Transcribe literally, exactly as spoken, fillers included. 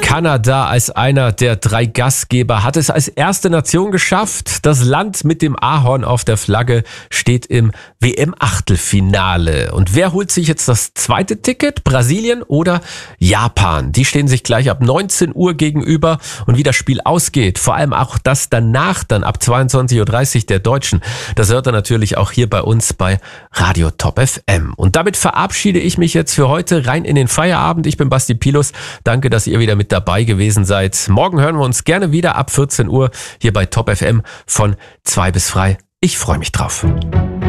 Kanada als einer der drei Gastgeber hat es als erste Nation geschafft. Das Land mit dem Ahorn auf der Flagge steht im W M-Achtelfinale. Und wer holt sich jetzt das zweite Ticket? Brasilien oder Japan? Die stehen sich gleich ab neunzehn Uhr gegenüber. Und wie das Spiel ausgeht, vor allem auch das danach dann ab zweiundzwanzig Uhr dreißig der Deutschen, das hört er natürlich auch hier bei uns bei Radio Top F M. Und damit verabschiede ich mich jetzt für heute rein in den Feierabend. Ich bin Basti Pilus. Danke, dass ihr wieder mit dabei gewesen seid. Morgen hören wir uns gerne wieder ab vierzehn Uhr hier bei Top F M von zwei bis frei. Ich freue mich drauf.